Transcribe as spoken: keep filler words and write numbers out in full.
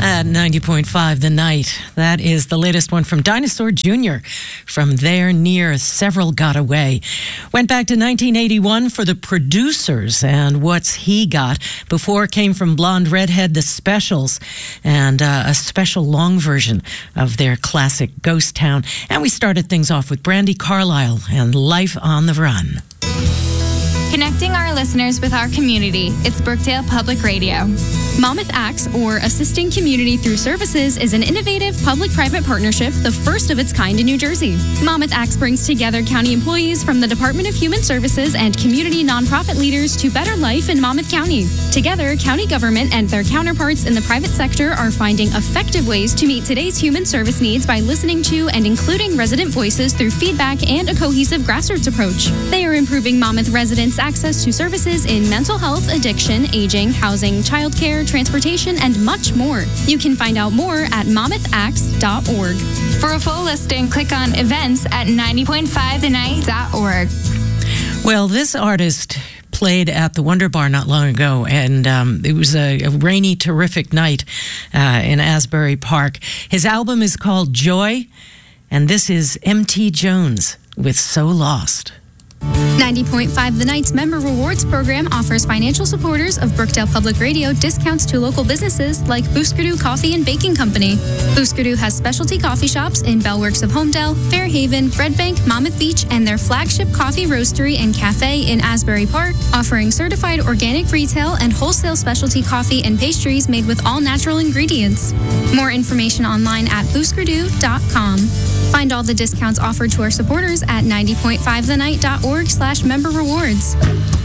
At ninety point five The Night. That is the latest one from Dinosaur Junior From There Near, Several Got Away. Went back to nineteen eighty-one for The Producers and What's He Got. Before came from Blonde Redhead, The Specials, and uh, a special long version of their classic Ghost Town. And we started things off with Brandi Carlile and Life on the Run. Connecting our listeners with our community, it's Brookdale Public Radio. Monmouth Acts, or Assisting Community Through Services, is an innovative public-private partnership, the first of its kind in New Jersey. Monmouth Acts brings together county employees from the Department of Human Services and community nonprofit leaders to better life in Monmouth County. Together, county government and their counterparts in the private sector are finding effective ways to meet today's human service needs by listening to and including resident voices through feedback and a cohesive grassroots approach. They are improving Monmouth residents' access to services in mental health, addiction, aging, housing, childcare, transportation, and much more. You can find out more at monmouth acts dot org. For a full listing, click on events at ninety point five the night dot org. Well, this artist played at the Wonder Bar not long ago, and um, it was a, a rainy, terrific night uh, in Asbury Park. His album is called Joy, and this is M T Jones with So Lost. ninety point five The Night's Member Rewards program offers financial supporters of Brookdale Public Radio discounts to local businesses like Booskadoo Coffee and Baking Company. Booskadoo has specialty coffee shops in Bellworks of Homedale, Fairhaven, Red Bank, Monmouth Beach, and their flagship coffee roastery and cafe in Asbury Park, offering certified organic retail and wholesale specialty coffee and pastries made with all natural ingredients. More information online at booskadoo dot com. Find all the discounts offered to our supporters at ninety point five the night dot org slash member rewards.